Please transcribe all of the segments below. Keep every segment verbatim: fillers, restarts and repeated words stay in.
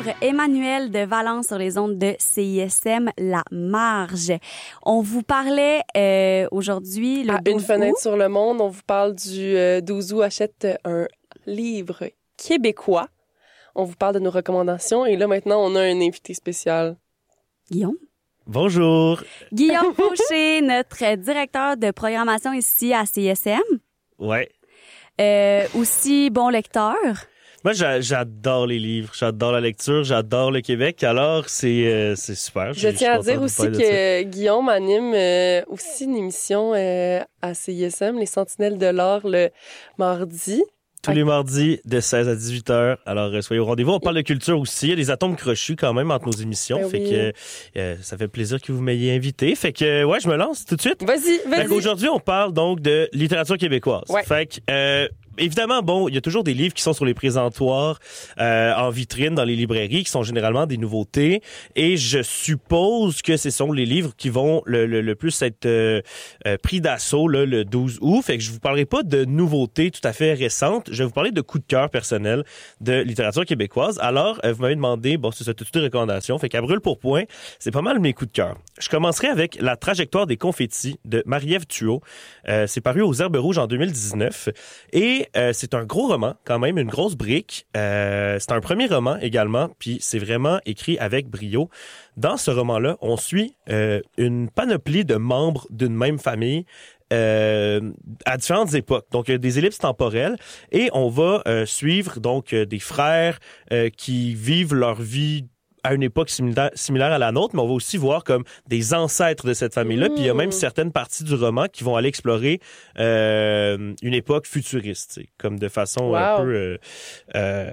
Emmanuel de Valence sur les ondes de C I S M La Marge. On vous parlait euh, aujourd'hui le à douze Une fenêtre août. sur le monde, on vous parle du euh, douze août, achète un livre québécois. On vous parle de nos recommandations et là maintenant on a un invité spécial. Guillaume. Bonjour. Guillaume Fauché, notre directeur de programmation ici à C I S M. Ouais. Euh, aussi bon lecteur. Moi, j'a- j'adore les livres, j'adore la lecture, j'adore le Québec. Alors, c'est euh, c'est super. Je tiens à dire aussi que Guillaume anime euh, aussi une émission euh, à C I S M, Les Sentinelles de l'Or, le mardi. Tous les mardis de seize à dix-huit heures. Alors, euh, soyez au rendez-vous. On parle de culture aussi. Il y a des atomes crochus quand même entre nos émissions. Ben fait oui. que euh, ça fait plaisir que vous m'ayez invité. Fait que, ouais, je me lance tout de suite. Vas-y, Fait vas-y. qu'aujourd'hui, on parle donc de littérature québécoise. Ouais. Fait que, euh, évidemment, bon, il y a toujours des livres qui sont sur les présentoirs, euh, en vitrine dans les librairies, qui sont généralement des nouveautés. Et je suppose que ce sont les livres qui vont le, le, le plus être euh, euh, pris d'assaut là, le douze août. Fait que je vous parlerai pas de nouveautés tout à fait récentes. Je vais vous parler de coups de cœur personnels de littérature québécoise. Alors, euh, vous m'avez demandé, bon, c'est ça, toutes les recommandations. Fait qu'à brûle pour point, c'est pas mal mes coups de cœur. Je commencerai avec La trajectoire des confettis de Marie-Ève Thuot. Euh, c'est paru aux Herbes Rouges en deux mille dix-neuf. Et euh, c'est un gros roman, quand même, une grosse brique. Euh, c'est un premier roman également, puis c'est vraiment écrit avec brio. Dans ce roman-là, on suit euh, une panoplie de membres d'une même famille euh, à différentes époques. Donc, il y a des ellipses temporelles et on va euh, suivre donc euh, des frères euh, qui vivent leur vie à une époque similaire, similaire à la nôtre, mais on va aussi voir comme des ancêtres de cette famille-là. Mmh. Puis il y a même certaines parties du roman qui vont aller explorer euh, une époque futuriste, tu sais, comme de façon Wow. un peu euh, euh,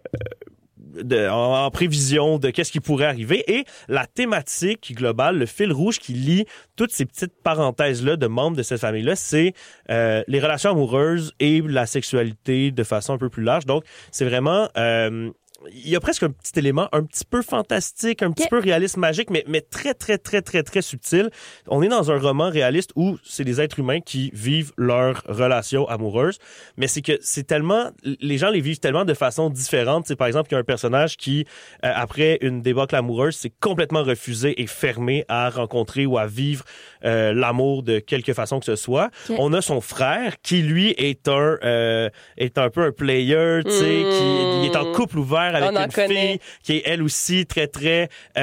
de, en, en prévision de qu'est-ce qui pourrait arriver. Et la thématique globale, le fil rouge qui lie toutes ces petites parenthèses-là de membres de cette famille-là, c'est euh, les relations amoureuses et la sexualité de façon un peu plus large. Donc, c'est vraiment... Euh, il y a presque un petit élément un petit peu fantastique, un petit Okay. peu réaliste magique, mais, mais très, très, très, très, très subtil. On est dans un roman réaliste où c'est des êtres humains qui vivent leur relation amoureuse, mais c'est que c'est tellement... Les gens les vivent tellement de façon différente. C'est par exemple, il y a un personnage qui, euh, après une débâcle amoureuse, s'est complètement refusé et fermé à rencontrer ou à vivre euh, l'amour de quelque façon que ce soit. Okay. On a son frère qui, lui, est un, euh, est un peu un player, tu sais, Mmh. qui il est en couple ouvert avec On en une connaît. fille qui est elle aussi très très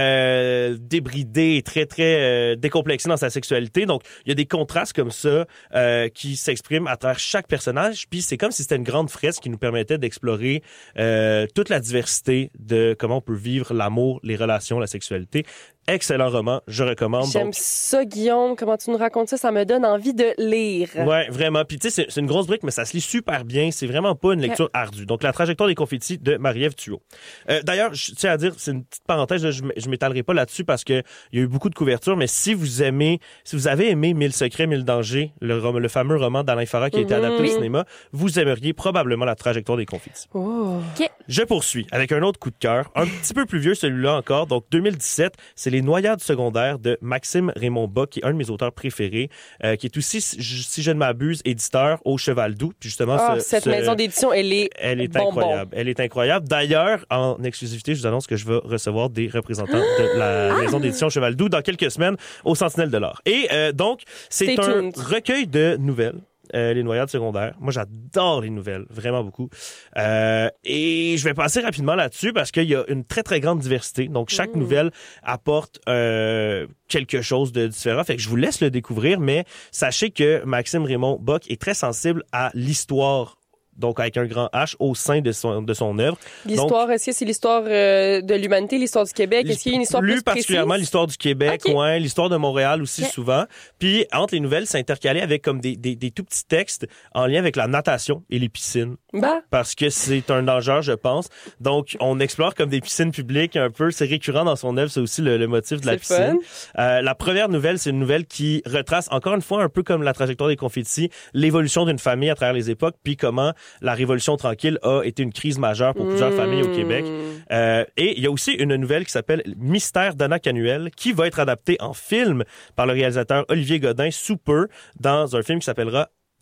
euh, débridée et très très euh, décomplexée dans sa sexualité. Donc il y a des contrastes comme ça euh, qui s'expriment à travers chaque personnage. Puis c'est comme si c'était une grande fresque qui nous permettait d'explorer euh, toute la diversité de comment on peut vivre l'amour, les relations, la sexualité. Excellent roman, je recommande. J'aime Donc, ça, Guillaume. Comment tu nous racontes ça? Ça me donne envie de lire. ouais, vraiment. Puis tu sais, c'est, c'est une grosse brique, mais ça se lit super bien. C'est vraiment pas une lecture ardue. Donc, La trajectoire des confettis de Marie-Ève Thuot. Euh, d'ailleurs, je tiens à dire, c'est une petite parenthèse, là, je, m- je m'étalerai pas là-dessus parce que il y a eu beaucoup de couvertures, mais si vous aimez, si vous avez aimé Mille secrets, mille dangers, le, rom- le fameux roman d'Alain Farah qui a été Mhm. adapté au Oui. cinéma, vous aimeriez probablement La trajectoire des confettis. Oh. Je poursuis avec un autre coup de cœur, un petit peu plus vieux celui-là encore, donc deux mille dix-sept, c'est Les Noyades secondaires de Maxime Raymond Bas, qui est un de mes auteurs préférés, euh, qui est aussi, si si je ne m'abuse, éditeur au Cheval Doux. Puis justement, Ah, ce- cette ce- maison d'édition, elle est elle est bonbon. incroyable. Elle est incroyable. D'ailleurs, en exclusivité, je vous annonce que je vais recevoir des représentants de la maison d'édition Cheval Doux dans quelques semaines au Sentinelle de l'Or. Et euh, donc, c'est Stay un tuned. recueil de nouvelles. Euh, les Noyades secondaires. Moi, j'adore les nouvelles, vraiment beaucoup. Euh, et je vais passer rapidement là-dessus parce qu'il y a une très, très grande diversité. Donc, chaque Mmh. nouvelle apporte euh, quelque chose de différent. Fait que je vous laisse le découvrir, mais sachez que Maxime Raymond Bock est très sensible à l'histoire, donc avec un grand H, au sein de son, de son œuvre. L'histoire, est-ce que c'est l'histoire euh, de l'humanité, l'histoire du Québec? Est-ce qu'il y a une histoire plus, plus particulièrement précise? l'histoire du Québec, Ok. ouais, l'histoire de Montréal aussi Ok. souvent. Puis entre les nouvelles, c'est intercalé avec comme des, des, des tout petits textes en lien avec la natation et les piscines. Bah, Parce que c'est un danger, je pense. Donc, on explore comme des piscines publiques un peu. C'est récurrent dans son œuvre, c'est aussi le, le motif de la c'est piscine. fun. Euh, la première nouvelle, c'est une nouvelle qui retrace, encore une fois, un peu comme La trajectoire des confettis, l'évolution d'une famille à travers les époques, puis comment la Révolution tranquille a été une crise majeure pour plusieurs Mmh. familles au Québec. Euh, et il y a aussi une nouvelle qui s'appelle Mystère d'Anna Canuel, qui va être adaptée en film par le réalisateur Olivier Godin sous peu, dans un film qui s'appellera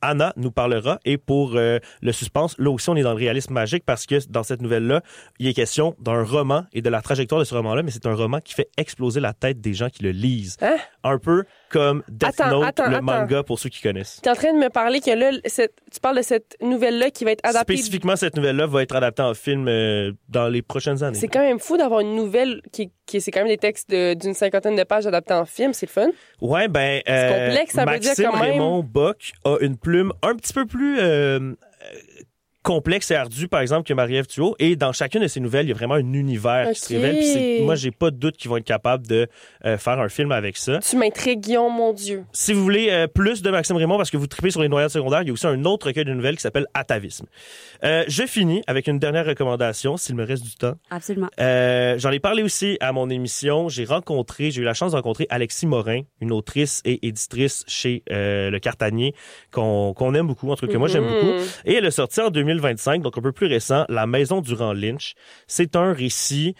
Anna nous parlera. Et pour euh, le suspense, là aussi, on est dans le réalisme magique parce que dans cette nouvelle-là, il est question d'un roman et de la trajectoire de ce roman-là, mais c'est un roman qui fait exploser la tête des gens qui le lisent. Hein? Un peu comme Death Attends, Note, attends, le attends. manga, pour ceux qui connaissent. Tu es en train de me parler que là, cette, tu parles de cette nouvelle-là qui va être adaptée. Spécifiquement, cette nouvelle-là va être adaptée en film euh, dans les prochaines années. C'est quand même fou d'avoir une nouvelle qui, qui c'est quand même des textes de- d'une cinquantaine de pages adaptés en film. C'est le fun. Ouais, ben, euh, C'est complexe, ça veut dire Maxime quand même. Raymond Bock a une plume un petit peu plus euh, euh, complexe et ardue, par exemple, que Marie-Ève Thuot. Et dans chacune de ces nouvelles, il y a vraiment un univers qui se Ok. révèle. Puis c'est- moi, j'ai pas de doute qu'ils vont être capables de euh, faire un film avec ça. Tu m'intrigues, Guillaume, mon Dieu. Si vous voulez euh, plus de Maxime Raymond, parce que vous tripez sur les noyades secondaires, il y a aussi un autre recueil de nouvelles qui s'appelle Atavisme. Euh, je finis avec une dernière recommandation, s'il me reste du temps. Absolument. Euh, j'en ai parlé aussi à mon émission. J'ai rencontré, j'ai eu la chance de rencontrer Alexis Morin, une autrice et éditrice chez euh, Le Cartanier, qu'on qu'on aime beaucoup, en tout cas que moi j'aime Mhm. beaucoup. Et elle a sorti en deux mille vingt-cinq, donc un peu plus récent, La Maison Durand Lynch. C'est un récit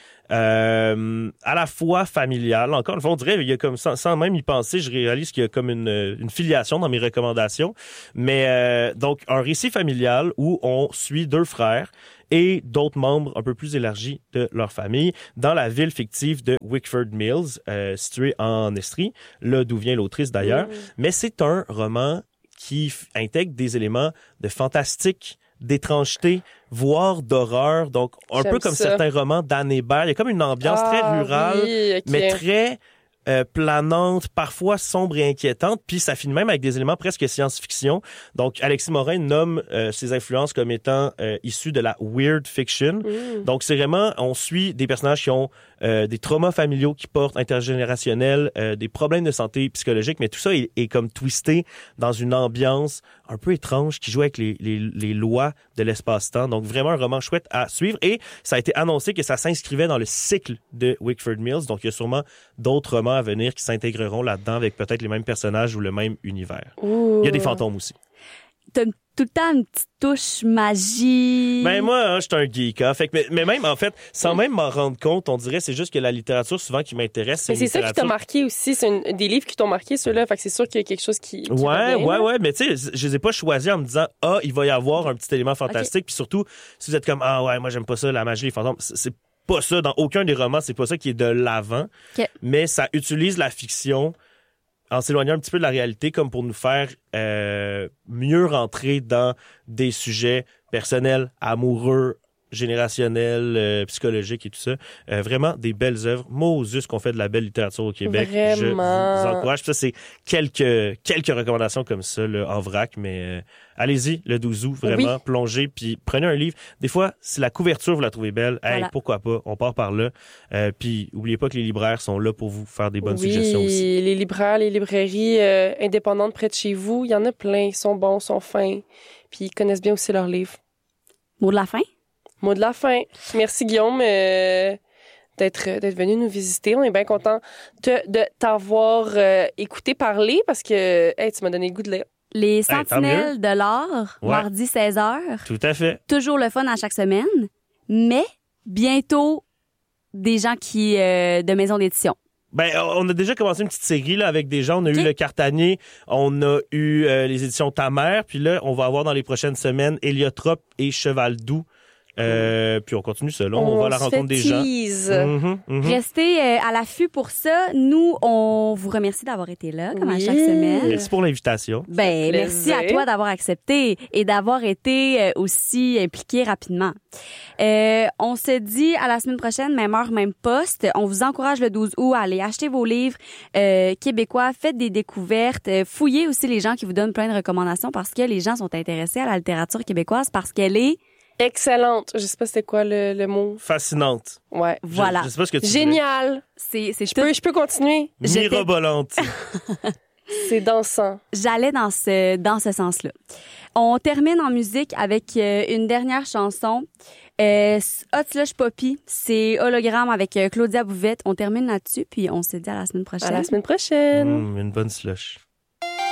euh, à la fois familial. Encore une fois, on dirait, il y a comme sans, sans même y penser, je réalise qu'il y a comme une, une filiation dans mes recommandations. Mais euh, donc un récit familial où on suit deux frères et d'autres membres un peu plus élargis de leur famille dans la ville fictive de Wickford Mills, euh, située en Estrie, là d'où vient l'autrice d'ailleurs. Mhm. Mais c'est un roman qui f- intègre des éléments de fantastique, d'étrangeté, voire d'horreur. Donc, un J'aime peu comme ça. certains romans d'Anne Hébert. Il y a comme une ambiance Ah, très rurale, oui, ok. mais très euh, planante, parfois sombre et inquiétante. Puis ça finit même avec des éléments presque science-fiction. Donc, Alexis Morin nomme euh, ses influences comme étant euh, issues de la weird fiction. Mhm. Donc, c'est vraiment, on suit des personnages qui ont euh, des traumas familiaux qui portent, intergénérationnels, euh, des problèmes de santé psychologique, mais tout ça est, est comme twisté dans une ambiance un peu étrange qui joue avec les, les, les lois de l'espace-temps. Donc, vraiment un roman chouette à suivre. Et ça a été annoncé que ça s'inscrivait dans le cycle de Wickford Mills. Donc, il y a sûrement d'autres romans à venir qui s'intégreront là-dedans avec peut-être les mêmes personnages ou le même univers. Ouh. Il y a des fantômes aussi. T'as tout le temps une petite touche magie. Ben moi, hein, je suis un geek. Hein. Fait que, mais, mais même, en fait, sans même m'en rendre compte, on dirait c'est juste que la littérature, souvent, qui m'intéresse, c'est Mais c'est ça qui t'a littérature- marqué aussi. C'est une- des livres qui t'ont marqué, ceux-là. Fait que c'est sûr qu'il y a quelque chose qui. qui Ouais, revient, ouais, là. ouais, mais tu sais, je les ai pas choisis en me disant, ah, il va y avoir un petit élément fantastique. Puis surtout, si vous êtes comme, ah ouais, moi j'aime pas ça, la magie, les fantômes, c'est c'est pas ça. Dans aucun des romans, c'est pas ça qui est de l'avant. Ok. Mais ça utilise la fiction en s'éloignant un petit peu de la réalité comme pour nous faire euh, mieux rentrer dans des sujets personnels, amoureux, générationnels, euh, psychologiques et tout ça. Euh, vraiment des belles œuvres. Moses qu'on fait de la belle littérature au Québec. Je vous Vraiment. encourage. Puis ça, c'est quelques, quelques recommandations comme ça là, en vrac, mais euh, allez-y, le douze août, vraiment, Oui. plongez, puis prenez un livre. Des fois, si la couverture, vous la trouvez belle, hey, Voilà. pourquoi pas, on part par là. Euh, puis, oubliez pas que les libraires sont là pour vous faire des bonnes Oui, suggestions aussi. les libraires, les librairies euh, indépendantes près de chez vous, il y en a plein. Ils sont bons, sont fins. Puis ils connaissent bien aussi leurs livres. Mot de la fin? Mot de la fin. Merci, Guillaume, euh, d'être d'être venu nous visiter. On est bien content de, de t'avoir euh, écouté parler parce que hey, tu m'as donné le goût de lire. Les tant Sentinelles de l'or, Ouais. mardi seize heures. Tout à fait. Toujours le fun à chaque semaine, mais bientôt des gens qui euh, de maison d'édition. Ben, on a déjà commencé une petite série là avec des gens. On a Ok. eu le Cartanier, on a eu euh, les éditions Ta Mère, puis là, on va avoir dans les prochaines semaines Héliotrope et Cheval Doux. Euh, puis on continue ça. Là, on, va à la se rencontre fait des gens. tease. Mhm, mhm. Restez euh, à l'affût pour ça. Nous, on vous remercie d'avoir été là, comme à Oui. chaque semaine. Merci pour l'invitation. Ben, merci Plaisir. à toi d'avoir accepté et d'avoir été euh, aussi impliqué rapidement. Euh, on se dit à la semaine prochaine, même heure, même poste. On vous encourage le douze août à aller acheter vos livres euh, québécois, faites des découvertes, euh, fouillez aussi les gens qui vous donnent plein de recommandations parce que les gens sont intéressés à la littérature québécoise parce qu'elle est Excellente. Je sais pas c'était quoi le, le mot. Fascinante. Ouais. Je- voilà. Je, sais pas ce que tu Génial. c'est c'est Je tout. peux, je peux continuer. disais. J'étais- Mirobolante. C'est dansant. J'allais dans ce dans ce sens-là. On termine en musique avec euh, une dernière chanson. Euh, Hot Slush Poppy, c'est Hologramme avec euh, Claudia Bouvette. On termine là-dessus, puis on se dit à la semaine prochaine. À la semaine prochaine. Mmh, une bonne slush.